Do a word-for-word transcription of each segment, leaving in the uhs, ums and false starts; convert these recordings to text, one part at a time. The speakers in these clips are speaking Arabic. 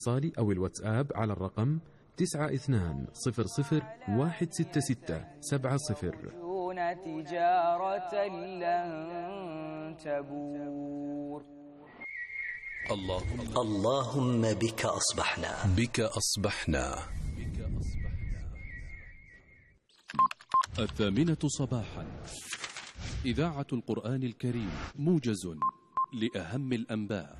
اتصال أو الواتساب على الرقم تسعة اثنان صفر صفر واحد ستة ستة سبعة صفر. تجارة لن تبور. اللهم اللهم بك أصبحنا بك أصبحنا. الثامنة صباحا، إذاعة القرآن الكريم، موجز لأهم الأنباء.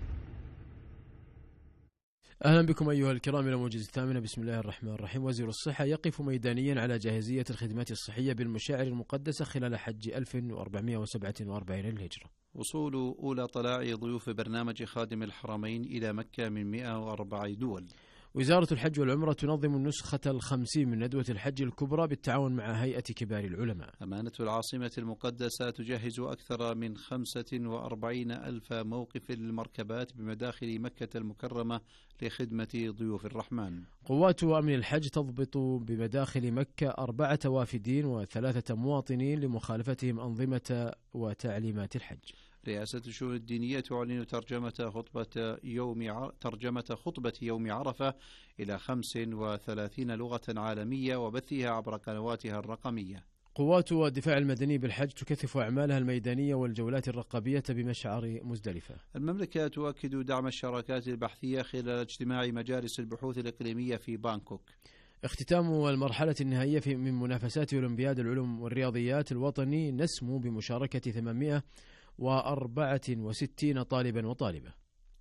أهلا بكم أيها الكرام إلى موجز الثامنة. بسم الله الرحمن الرحيم. وزير الصحة يقف ميدانيا على جاهزية الخدمات الصحية بالمشاعر المقدسة خلال حج ألف وأربعمائة وسبعة وأربعين للهجرة. وصول أولى طلائع ضيوف برنامج خادم الحرمين إلى مكة من مئة وأربع دول. وزارة الحج والعمرة تنظم النسخة الخمسين من ندوة الحج الكبرى بالتعاون مع هيئة كبار العلماء. أمانة العاصمة المقدسة تجهز أكثر من خمسة وأربعين ألف موقف للمركبات بمداخل مكة المكرمة لخدمة ضيوف الرحمن. قوات أمن الحج تضبط بمداخل مكة أربعة وافدين وثلاثة مواطنين لمخالفتهم أنظمة وتعليمات الحج. رئاسة الشؤون الدينية تعلن ترجمة خطبة يوم ع... ترجمة خطبة يوم عرفة إلى خمس وثلاثين لغة عالمية وبثها عبر قنواتها الرقمية. قوات الدفاع المدني بالحج تكثف أعمالها الميدانية والجولات الرقابية بمشعر مزدلفة. المملكة تؤكد دعم الشراكات البحثية خلال اجتماع مجالس البحوث الإقليمية في بانكوك. اختتام المرحلة النهائية في من منافسات أولمبياد العلوم والرياضيات الوطني نسمو بمشاركة ثمانمائة وأربعة وستين طالبا وطالبة.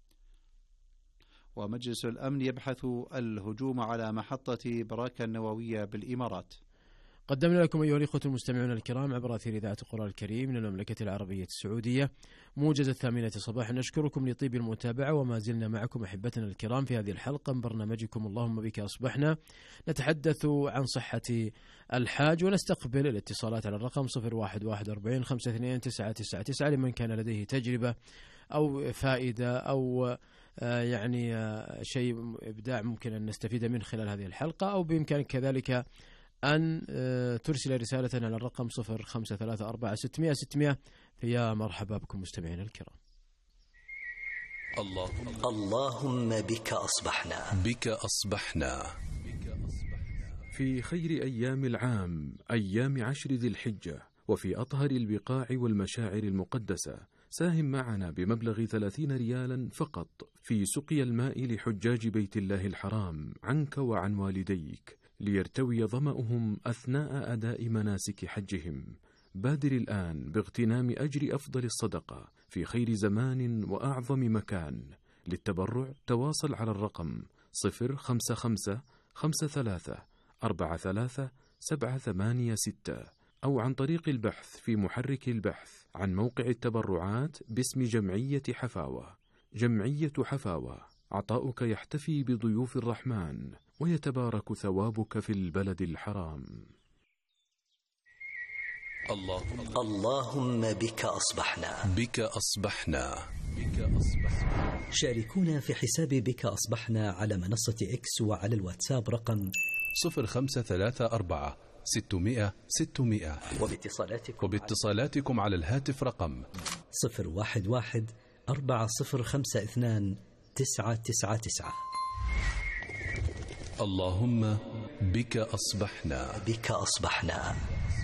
ومجلس الأمن يبحث الهجوم على محطة براكة النووية بالإمارات. قدمنا لكم أيها الإخوة المستمعون الكرام عبر أثير إذاعة القرآن الكريم من المملكة العربية السعودية موجز الثامنة صباحا. نشكركم لطيب المتابعة وما زلنا معكم أحبتنا الكرام في هذه الحلقة من برنامجكم اللهم بك أصبحنا، نتحدث عن صحة الحاج ونستقبل الاتصالات على الرقم صفر واحد واحد أربعين خمسة اثنين تسعة تسعة تسعة لمن كان لديه تجربة أو فائدة أو يعني شيء إبداع ممكن أن نستفيد منه خلال هذه الحلقة، أو بإمكانك كذلك أن ترسل رسالة على الرقم صفر خمسة ثلاثة أربعة ستمائة ستمائة. فيا مرحبا بكم مستمعينا الكرام. اللهم اللهم بك أصبحنا بك أصبحنا. في خير أيام العام، أيام عشر ذي الحجة، وفي أطهر البقاع والمشاعر المقدسة، ساهم معنا بمبلغ ثلاثين ريالا فقط في سقي الماء لحجاج بيت الله الحرام عنك وعن والديك ليرتوي ظمأهم أثناء أداء مناسك حجهم. بادر الآن باغتنام أجر أفضل الصدقة في خير زمان وأعظم مكان. للتبرع تواصل على الرقم صفر خمسة خمسة خمسة ثلاثة أربعة ثلاثة سبعة ثمانية ستة، أو عن طريق البحث في محرك البحث عن موقع التبرعات باسم جمعية حفاوة. جمعية حفاوة، عطاؤك يحتفي بضيوف الرحمن ويتبارك ثوابك في البلد الحرام. اللهم اللهم بك أصبحنا بك أصبحنا. شاركونا في حساب بك أصبحنا على منصة إكس وعلى الواتساب رقم صفر خمسة ثلاثة أربعة ستمائة ستمائة، وباتصالاتكم وباتصالاتكم على الهاتف رقم صفر واحد واحد أربعة صفر خمسة اثنان تسعة تسعة تسعة. اللهم بك أصبحنا بك أصبحنا.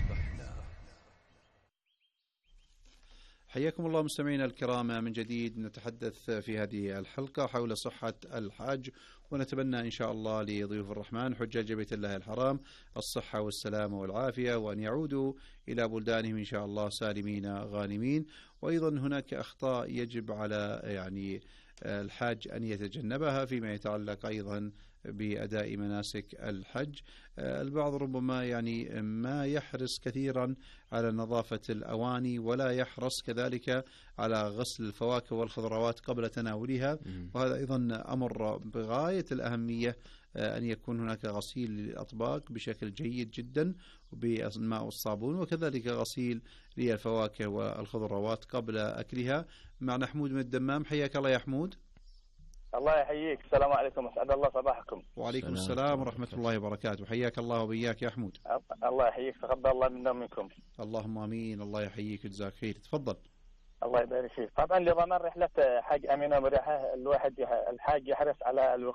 حياكم الله مستمعينا الكرام من جديد. نتحدث في هذه الحلقة حول صحة الحاج، ونتمنى إن شاء الله لضيوف الرحمن حجاج بيت الله الحرام الصحة والسلامة والعافية، وأن يعودوا إلى بلدانهم إن شاء الله سالمين غانمين. وأيضا هناك أخطاء يجب على يعني الحاج أن يتجنبها فيما يتعلق أيضا بأداء مناسك الحج. البعض ربما يعني ما يحرص كثيرا على نظافة الأواني، ولا يحرص كذلك على غسل الفواكه والخضروات قبل تناولها، وهذا أيضا أمر بغاية الأهمية أن يكون هناك غسيل للأطباق بشكل جيد جدا بالماء والصابون، وكذلك غسيل للفواكه والخضروات قبل أكلها. معنا حمود من الدمام. حياك الله يا حمود. الله يحييك. السلام عليكم، اسعد الله صباحكم. وعليكم السلام ورحمة الله وبركاته. حياك الله وبياك يا حمود. الله يحييك، تقبل الله منا ومنكم. اللهم امين. الله يحييك وجزاك خير. تفضل. الله يبارك فيك. طبعا لضمان رحلة حاج امينة مريحة الواحد الحاج يحرص على